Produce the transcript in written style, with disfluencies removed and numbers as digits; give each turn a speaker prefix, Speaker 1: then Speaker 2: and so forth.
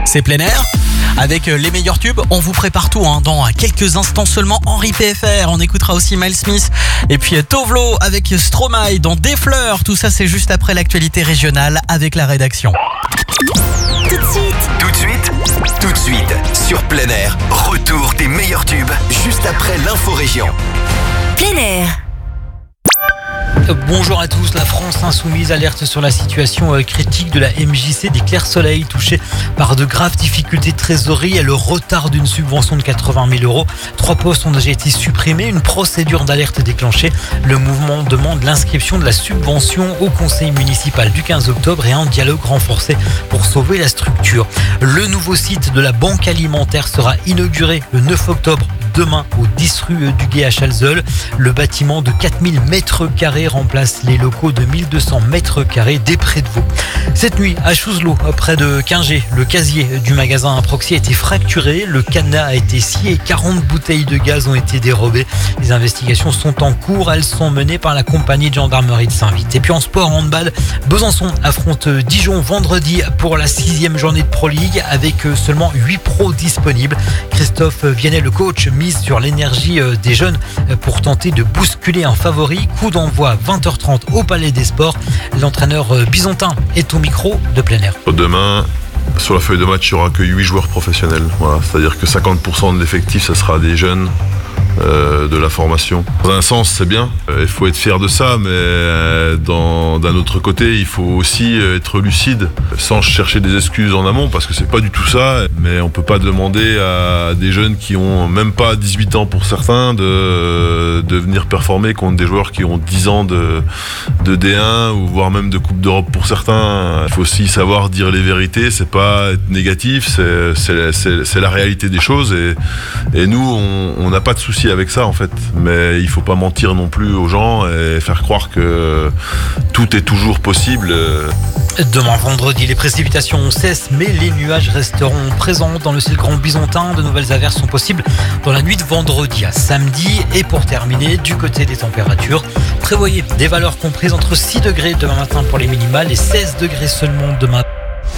Speaker 1: C'est plein air. Avec les meilleurs tubes, on vous prépare tout dans quelques instants seulement. Henri PFR, on écoutera aussi Miles Smith et puis Tovlo avec Stromae dans Des Fleurs. Tout ça c'est juste après l'actualité régionale avec la rédaction.
Speaker 2: Tout de suite, sur plein air, retour des meilleurs tubes, juste après l'info-région.
Speaker 3: Plein air.
Speaker 4: Bonjour à tous, la France insoumise alerte sur la situation critique de la MJC des Clairs-Soleil, touchée par de graves difficultés de trésorerie et le retard d'une subvention de 80 000 euros. 3 postes ont déjà été supprimés, une procédure d'alerte déclenchée. Le mouvement demande l'inscription de la subvention au conseil municipal du 15 octobre et un dialogue renforcé pour sauver la structure. Le nouveau site de la banque alimentaire sera inauguré le 9 octobre. Demain, au 10 rue du Gué à Chalzeul, le bâtiment de 4000 mètres carrés remplace les locaux de 1200 mètres carrés des Prés de Vaux. Cette nuit, à Chouzelot, près de Quingé, le casier du magasin à Proxy a été fracturé, le cadenas a été scié et 40 bouteilles de gaz ont été dérobées. Les investigations sont en cours, elles sont menées par la compagnie de gendarmerie de Saint-Vite. Et puis en sport, en handball, Besançon affronte Dijon vendredi pour la 6e journée de Pro League avec seulement 8 pros disponibles. Christophe Vianney, le coach, mise sur l'énergie des jeunes pour tenter de bousculer un favori. Coup d'envoi 20h30 au Palais des Sports. L'entraîneur bisontin est au micro de plein air.
Speaker 5: Demain, sur la feuille de match, il n'y aura que 8 joueurs professionnels. Voilà, c'est-à-dire que 50% de l'effectif, ça sera des jeunes de la formation. Dans un sens, c'est bien. Il faut être fier de ça, mais d'un autre côté, il faut aussi être lucide, sans chercher des excuses en amont, parce que c'est pas du tout ça. Mais on peut pas demander à des jeunes qui ont même pas 18 ans pour certains de venir performer contre des joueurs qui ont 10 ans de D1 ou voire même de Coupe d'Europe pour certains. Il faut aussi savoir dire les vérités. C'est pas être négatif, c'est la réalité des choses. Et nous, on n'a pas de souci avec ça en fait, mais il faut pas mentir non plus aux gens et faire croire que tout est toujours possible.
Speaker 4: Demain vendredi, les précipitations cessent, mais les nuages resteront présents dans le ciel grand bisontin. De nouvelles averses sont possibles dans la nuit de vendredi à samedi. Et pour terminer, du côté des températures, prévoyez des valeurs comprises entre 6 degrés demain matin pour les minimales et 16 degrés seulement demain.